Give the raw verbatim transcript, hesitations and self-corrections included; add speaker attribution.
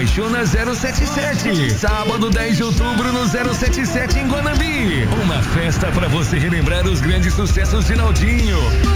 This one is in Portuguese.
Speaker 1: Apaixona zero sete sete. Sábado dez de outubro no zero sete sete em Guanambi. Uma festa para você relembrar os grandes sucessos de Naldinho.